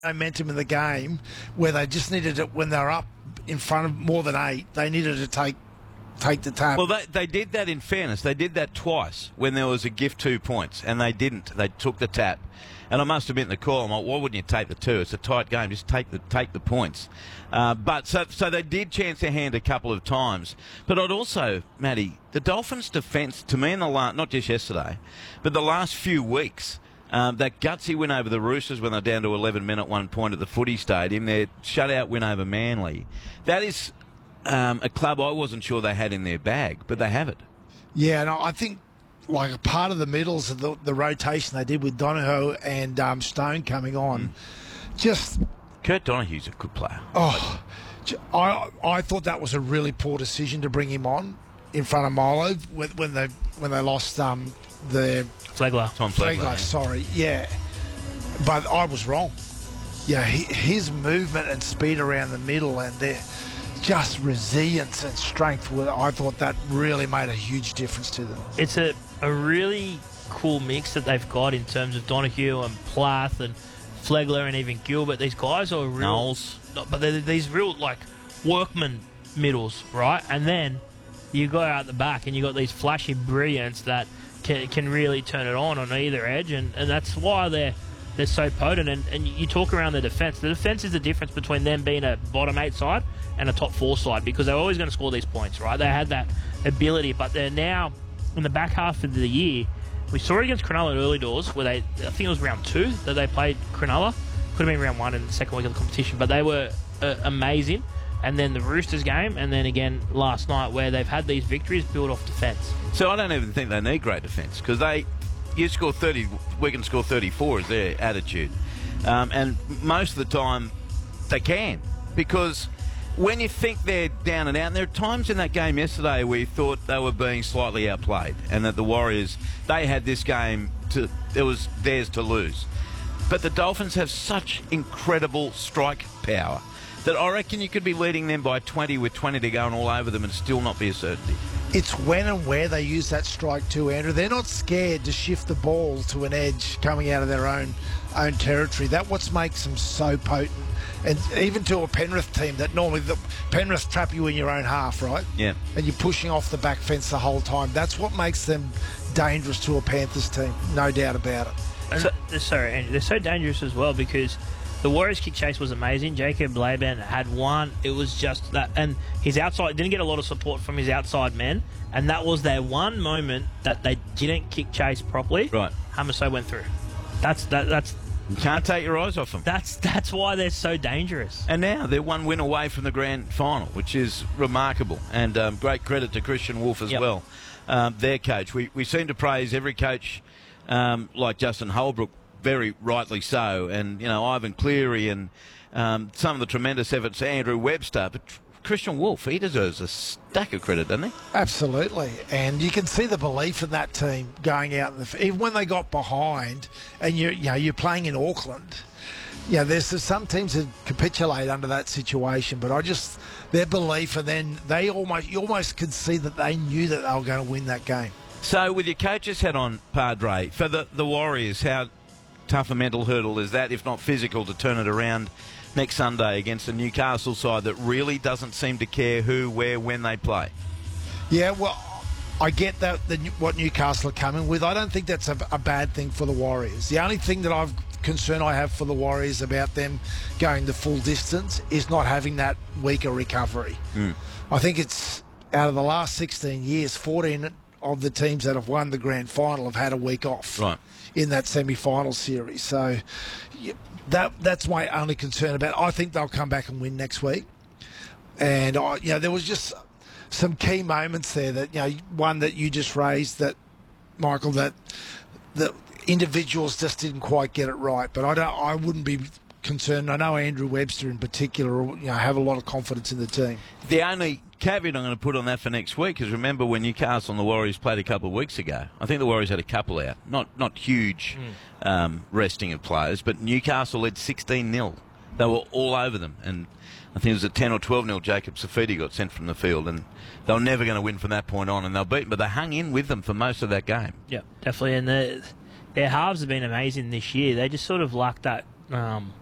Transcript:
momentum in the game where they just needed it when they're up in front of more than 8. They needed to take the tap. Well, they did that, in fairness. They did that twice when there was a gift 2 points, and they didn't. They took the tap. And I must admit in the call, I'm like, why wouldn't you take the 2? It's a tight game. Just take the points. But so they did chance their hand a couple of times. But I'd also, Matty, the Dolphins' defence, to me in the last, not just yesterday, but the last few weeks, that gutsy win over the Roosters when they're down to 11 men at one point at the footy stadium, their shutout win over Manly, that is a club I wasn't sure they had in their bag, but they have it. Yeah, and I think like a part of the middles of the rotation they did with Donohoe and Stone coming on, just... Kurt Donohue's a good player. Oh, I thought that was a really poor decision to bring him on in front of Milo when they lost the Flegler. Tom Flegler. Sorry, yeah, but I was wrong. Yeah, his movement and speed around the middle and just resilience and strength. I thought that really made a huge difference to them. It's a really cool mix that they've got in terms of Donohue and Plath and Flegler and even Gilbert. These guys are real... Knowles. But they're these real, like, workman middles, right? And then you go out the back and you got these flashy brilliants that can really turn it on either edge, and that's why they're so potent. And you talk around the defence. The defence is the difference between them being a bottom 8 side and a top 4 side, because they're always going to score these points, right? They had that ability, but they're now, in the back half of the year, we saw it against Cronulla at early doors, where I think it was round 2 that they played Cronulla. Could have been round 1 in the second week of the competition, but they were amazing. And then the Roosters game, and then again last night, where they've had these victories built off defence. So I don't even think they need great defence, because you score 30, we can score 34 is their attitude. And most of the time they can, because when you think they're down and out, and there are times in that game yesterday where you thought they were being slightly outplayed and that the Warriors, they had this game, it was theirs to lose. But the Dolphins have such incredible strike power that I reckon you could be leading them by 20 with 20 to go and all over them and still not be a certainty. It's when and where they use that strike too, Andrew. They're not scared to shift the ball to an edge coming out of their own territory. That's what makes them so potent. And even to a Penrith team that normally the Penrith trap you in your own half, right? Yeah. And you're pushing off the back fence the whole time. That's what makes them dangerous to a Panthers team, no doubt about it. Sorry, Andrew, they're so dangerous as well because the Warriors' kick chase was amazing. Jacob Laban had one. It was just that. And his outside didn't get a lot of support from his outside men. And that was their one moment that they didn't kick chase properly. Right. Hamiso went through. That's You can't take your eyes off them. That's why they're so dangerous. And now they're one win away from the grand final, which is remarkable. And great credit to Christian Wolf as well, their coach. We seem to praise every coach like Justin Holbrook, very rightly so, and Ivan Cleary and some of the tremendous efforts Andrew Webster, but Christian Wolf, he deserves a stack of credit, doesn't he? Absolutely, and you can see the belief in that team going out. Even when they got behind, and you're playing in Auckland, there's some teams that capitulate under that situation, but their belief, and then you almost could see that they knew that they were going to win that game. So with your coach's hat on, Padre, for the Warriors, how tough a mental hurdle is that, if not physical, to turn it around next Sunday against a Newcastle side that really doesn't seem to care who, where, when they play? Yeah, well, I get that what Newcastle are coming with. I don't think that's a bad thing for the Warriors. The only thing that concern I have for the Warriors about them going the full distance is not having that weaker recovery. I think it's out of the last 16 years, 14 of the teams that have won the grand final have had a week off in that semi-final series. So that's my only concern about it. I think they'll come back and win next week. And there was just some key moments there that one that you just raised, that Michael, that the individuals just didn't quite get it right. But I wouldn't be concerned. I know Andrew Webster in particular, have a lot of confidence in the team. The only caveat I'm going to put on that for next week is, remember when Newcastle and the Warriors played a couple of weeks ago, I think the Warriors had a couple out, not huge resting of players, but Newcastle led 16-0. They were all over them, and I think it was a 10 or 12-0 Jacob Safidi got sent from the field, and they were never going to win from that point on, and they'll beat them, but they hung in with them for most of that game. Yeah, definitely, and their halves have been amazing this year. They just sort of lack that